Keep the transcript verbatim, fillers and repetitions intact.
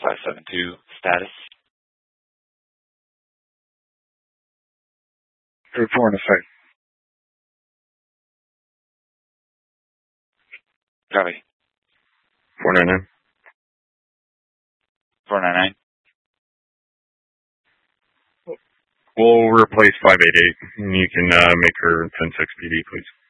five seven two, status. Code four in effect. Copy. four nine nine. four nine nine. We'll replace five eight eight. You can uh, make her ten six P D, please.